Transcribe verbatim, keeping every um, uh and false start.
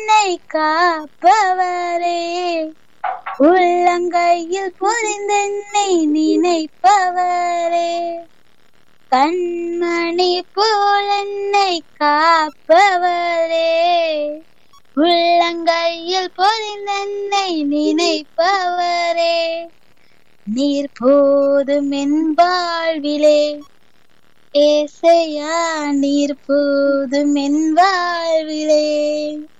என்னை காப்பவரே, உள்ளங்கையில் பொறிந்தென்னை நினைப்பவரே, கண்மணி போல் என்னை காப்பவரே, உள்ளங்கையில் பொறிந்தென்னை நினைப்பவரே, நீர் போதும் என் வாழ்விலே, ஏசையா நீர் போதும் என் வாழ்விலே.